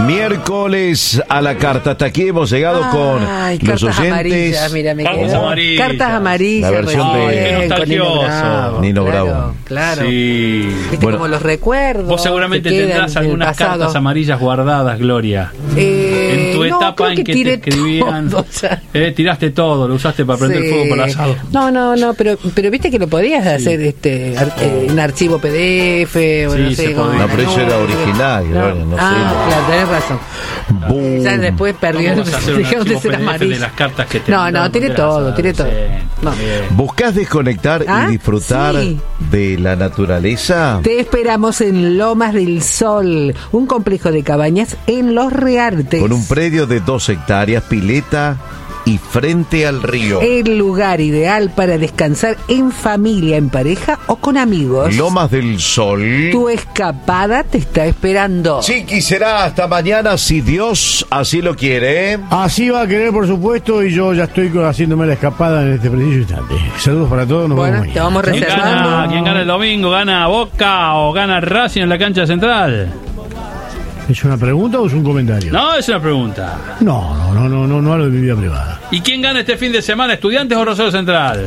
Miércoles a la carta. Hasta aquí hemos llegado con los oyentes. Amarillas, mira, me cartas amarillas. Cartas amarillas. La versión de Nino Bravo. Claro. Sí. Viste, bueno, como los recuerdos. Vos seguramente tendrás algunas cartas amarillas guardadas, Gloria. En tu etapa en que te escribían. Todo, tiraste todo, lo usaste para prender fuego para el asado. No, pero viste que lo podías hacer en archivo PDF o no sé. No, pero eso era original, Gloria, no sé. Claro, tenés razón. Ya después perdió Dejaron de ser amarillo. de las cartas que te No, tiré todo. No. ¿Buscás desconectar y disfrutar de la naturaleza? Te esperamos en Lomas del Sol, un complejo de cabañas en Los Reartes. Con un predio de 2 hectáreas, pileta y frente al río. El lugar ideal para descansar en familia, en pareja o con amigos. Lomas del Sol. Tu escapada te está esperando. Chiqui, será hasta mañana si Dios así lo quiere. Así va a querer, por supuesto, y yo ya estoy haciéndome la escapada en este preciso instante. Saludos para todos. Nos vemos mañana. Te vamos reservando. ¿Quién gana el domingo? ¿Gana Boca o gana Racing en la cancha central? ¿Es una pregunta o es un comentario? No, es una pregunta. No hablo de mi vida privada. ¿Y quién gana este fin de semana, Estudiantes o Rosario Central?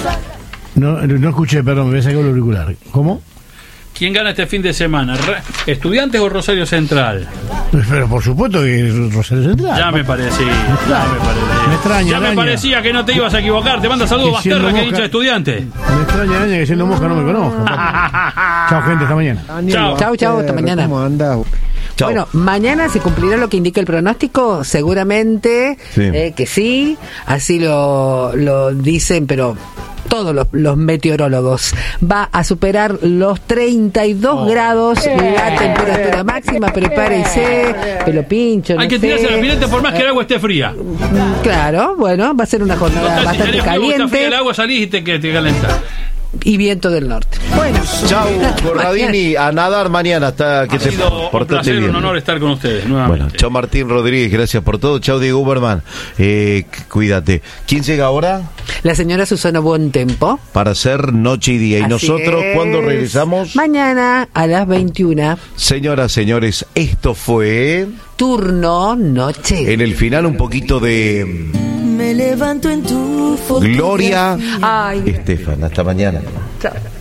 No escuché, perdón, me voy a sacar el auricular. ¿Cómo? ¿Quién gana este fin de semana, Estudiantes o Rosario Central? Pero por supuesto que es Rosario Central. Ya me parecía. Me extraña. Ya me parecía que no te ibas a equivocar. Te manda saludos Basterra, que hincha de Estudiantes. Me extraña, Araña, que siendo mosca no me conozca. Chao, gente, hasta mañana. Chao, hasta mañana. ¿Cómo andás? Chau. Bueno, mañana se cumplirá lo que indica el pronóstico, seguramente que sí, así lo dicen, pero todos los meteorólogos. Va a superar los 32 grados la temperatura máxima, prepárese, pelo pincho, Hay que tirarse la pileta por más que el agua esté fría. Claro, bueno, va a ser una jornada bastante caliente. El agua salís y te calentás. Y viento del norte. Bueno, chau, Corradini, a nadar mañana hasta que te portate bien. Un honor estar con ustedes nuevamente. Bueno, chau Martín Rodríguez, gracias por todo. Chau Diego Uberman, cuídate. ¿Quién llega ahora? La señora Susana Buontempo. Para hacer noche y día. ¿Y nosotros cuándo regresamos? Mañana a las 21. Señoras, señores, esto fue Turno Noche. En el final un poquito de Me levanto en tu fotografía. Gloria Estefan. Hasta mañana. Chao.